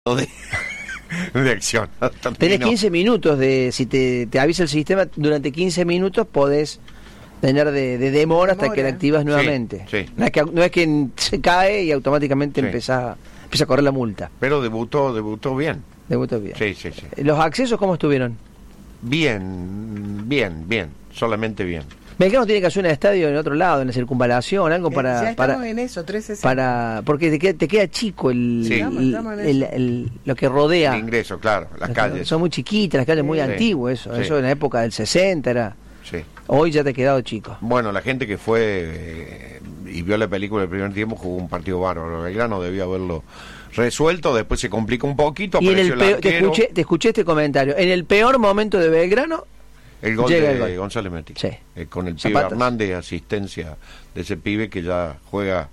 de, de acción. Tenés 15 minutos si te avisa el sistema, durante 15 minutos podés tener de demora hasta que la activas nuevamente. Sí. No es que se cae y automáticamente empieza a correr la multa. Pero debutó bien. Debutó bien. Sí. ¿Los accesos cómo estuvieron? Bien. Solamente bien. Belgrano tiene que hacer un estadio en otro lado, en la circunvalación, algo para... Ya estamos en eso, 360. Porque te queda chico Estamos en eso. lo que rodea. El ingreso, claro, las calles. Son muy chiquitas, las calles muy antiguas, eso. Sí. Eso en la época del 60 era... Sí. Hoy ya te ha quedado chico. Bueno, la gente que fue y vio la película el primer tiempo jugó un partido bárbaro. Belgrano debió haberlo resuelto, después se complica un poquito. Y te escuché este comentario. En el peor momento de Belgrano, el gol llega de el gol. González Metí. Sí. Con el Zapatas. pibe Hernández, asistencia de ese pibe que ya juega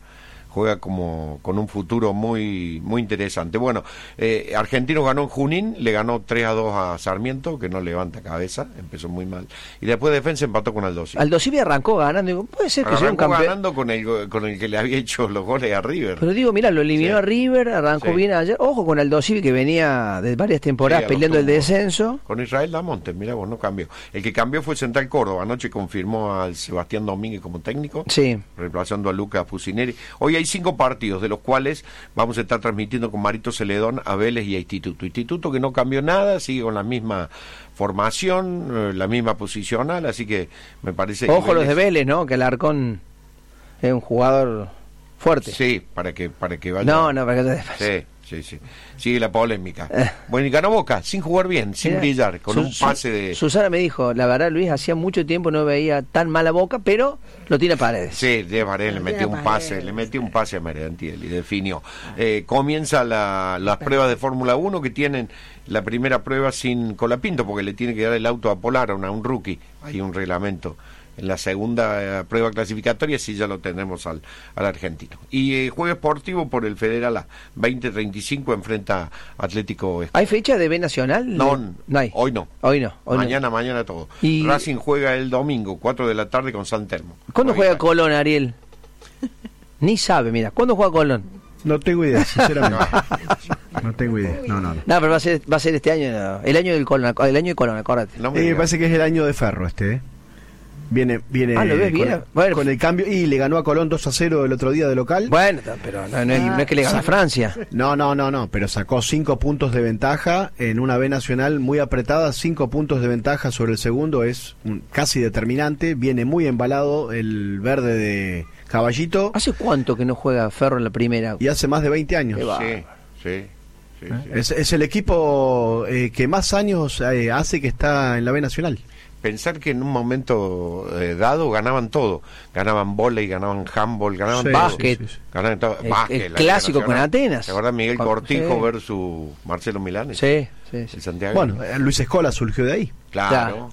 como con un futuro muy interesante. Bueno, Argentinos ganó en Junín, le ganó 3-2 a Sarmiento, que no levanta cabeza, empezó muy mal. Y después Defensa empató con Aldo Civi. Aldo Civi arrancó ganando. Digo, puede ser que sea un Arrancó campeón. ganando con el que le había hecho los goles a River. Pero digo, mira, lo eliminó a River, arrancó bien ayer. Ojo con Aldo Civi, que venía de varias temporadas peleando el descenso. Con Israel Damonte, mira vos, no cambió. El que cambió fue Central Córdoba. Anoche confirmó al Sebastián Domínguez como técnico, reemplazando a Lucas Fusineri. Hoy hay 5 partidos, de los cuales vamos a estar transmitiendo con Marito Celedón a Vélez y a Instituto que no cambió nada, sigue con la misma formación, la misma posicional, así que me parece que ojo los de Vélez, ¿no? Que Alarcón es un jugador fuerte. Sí, para que vaya. No, para que te... Sí. Sigue la polémica. Bueno, y ganó Boca, sin jugar bien, sin brillar, con un pase de... Susana me dijo, la verdad, Luis, hacía mucho tiempo no veía tan mala Boca, pero lo tiene Paredes. Sí, de Paredes le metió un pase a Merentiel y definió. Comienza las pruebas de Fórmula 1 que tienen la primera prueba sin Colapinto, porque le tiene que dar el auto a Polar, a un rookie. Hay un reglamento. En la segunda prueba clasificatoria sí ya lo tenemos al argentino. Y juego esportivo por el Federal A, 20:35 enfrenta Atlético Escolar. ¿Hay fecha de B Nacional? No hay. Hoy no. Mañana todo. Y... Racing juega el domingo, 4 de la tarde con San Telmo. ¿Cuándo juega Colón, Ariel? Ni sabe, mira. ¿Cuándo juega Colón? No tengo idea, sinceramente. No tengo idea. No. No, pero va a ser este año, el año del Colón, acuérdate. Me parece que es el año de Ferro Viene ¿lo ves bien? Con el cambio, y le ganó a Colón 2-0 el otro día de local. Bueno, pero no es que le gane a Francia. No, pero sacó 5 puntos de ventaja en una B Nacional muy apretada. 5 puntos de ventaja sobre el segundo es casi determinante. Viene muy embalado el verde de Caballito. ¿Hace cuánto que no juega Ferro en la primera? Y hace más de 20 años. Sí. Es el equipo que más años hace que está en la B Nacional. Pensar que en un momento dado ganaban todo, ganaban vóley, ganaban handball, ganaban básquet, ganaban todo. El clásico con Atenas. ¿Te acuerdas Miguel Cortijo versus Marcelo Milanes? Sí. Santiago. Bueno, Luis Escola surgió de ahí. Claro.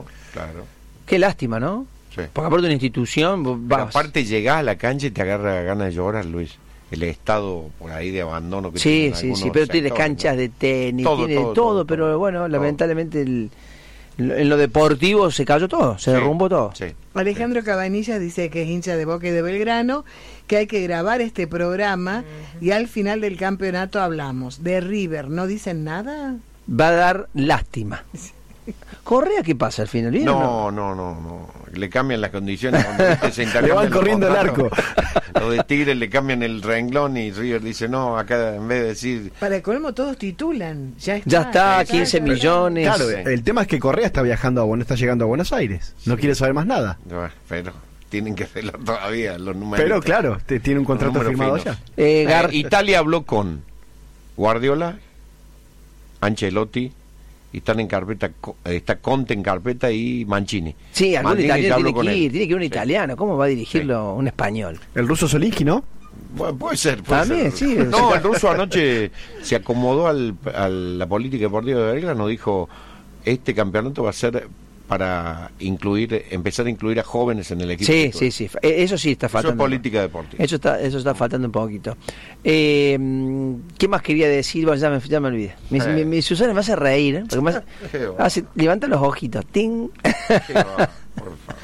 Qué lástima, ¿no? Sí. Porque aparte de una institución, pero aparte llegás a la cancha y te agarra ganas de llorar, Luis. El estado por ahí de abandono que tiene. Sí, pero tiene canchas de tenis, tiene todo, pero bueno, lamentablemente en lo deportivo se cayó todo, se derrumbó todo. Sí. Alejandro Cabanillas dice que es hincha de Boca y de Belgrano, que hay que grabar este programa y al final del campeonato hablamos. De River, ¿no dicen nada? Va a dar lástima. ¿Correa qué pasa al final? ¿Bien No. Le cambian las condiciones. Cuando le van corriendo el arco. Los de Tigre le cambian el renglón y River dice, no, acá en vez de decir... Para el colmo todos titulan. Ya está 15 millones. Claro, el tema es que Correa está está llegando a Buenos Aires. No quiere saber más nada. Pero tienen que hacerlo todavía, los números. Pero claro, tiene un contrato firmado finos. allá. Italia habló con Guardiola, Ancelotti, y están en carpeta, está Conte en carpeta y Mancini. Sí, algún italiano tiene que ir un italiano. ¿Cómo va a dirigirlo un español? El ruso Solinski, ¿no? Bueno, puede ser. También, sí. No, el ruso anoche se acomodó a la política deportiva de Belgrano, dijo, este campeonato va a ser para empezar a incluir a jóvenes en el equipo. Sí. Eso sí está faltando. Eso es política deportiva. Eso está faltando un poquito. ¿Qué más quería decir? Bueno, ya me olvidé. Mi Susana me hace reír, porque levanta los ojitos. ¡Ting! Por favor.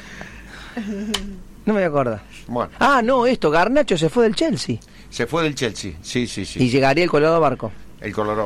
No me acuerdo. Bueno. Garnacho se fue del Chelsea. Se fue del Chelsea, sí. Y llegaría el Colorado Barco. El Colorado.